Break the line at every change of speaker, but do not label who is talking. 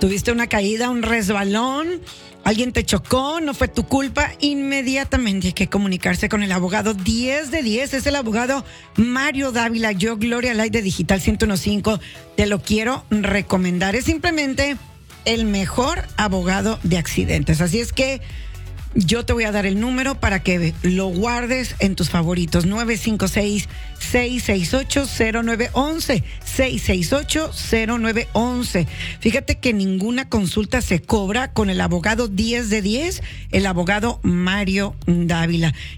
tuviste una caída, un resbalón, alguien te chocó, no fue tu culpa, inmediatamente hay que comunicarse con el abogado 10 de 10. Es el abogado Mario Dávila. Yo, Gloria Light de Digital 101.5, te lo quiero recomendar. Es simplemente el mejor abogado de accidentes. Así es que yo te voy a dar el número para que lo guardes en tus favoritos. 956-668-0911. 668-0911. Fíjate que ninguna consulta se cobra con el abogado 10 de 10, el abogado Mario Dávila.